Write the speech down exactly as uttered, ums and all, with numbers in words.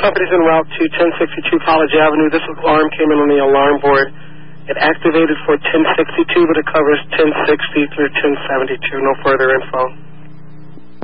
company's en route to ten sixty-two College Avenue. This alarm came in on the alarm board. It activated for ten sixty-two, but it covers ten sixty through ten seventy-two. No further info.